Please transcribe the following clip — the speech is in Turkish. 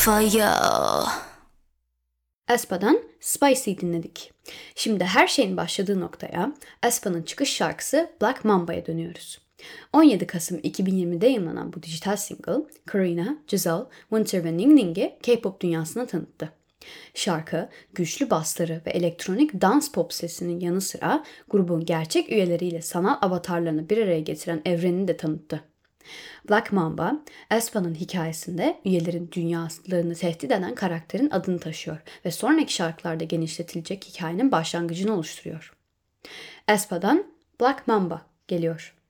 for you. aespa'dan Spicy dinledik. Şimdi her şeyin başladığı noktaya, aespa'nın çıkış şarkısı Black Mamba'ya dönüyoruz. 17 Kasım 2020'de yayınlanan bu dijital single, Karina, Giselle, Winter ve Ning Ning'i K-pop dünyasına tanıttı. Şarkı, güçlü basları ve elektronik dans pop sesinin yanı sıra grubun gerçek üyeleriyle sanal avatarlarını bir araya getiren evrenini de tanıttı. Black Mamba, aespa'nın hikayesinde üyelerin dünyalarını tehdit eden karakterin adını taşıyor ve sonraki şarkılarda genişletilecek hikayenin başlangıcını oluşturuyor. aespa'dan Black Mamba geliyor.